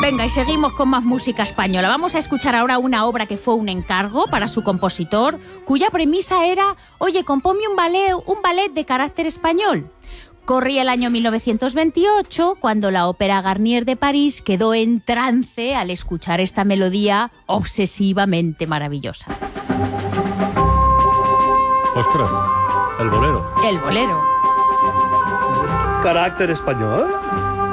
Venga, y seguimos con más música española. Vamos a escuchar ahora una obra que fue un encargo para su compositor, cuya premisa era, oye, compónme un ballet de carácter español. Corría el año 1928, cuando la Ópera Garnier de París quedó en trance al escuchar esta melodía obsesivamente maravillosa. Ostras, el bolero. El bolero. ¿Carácter español?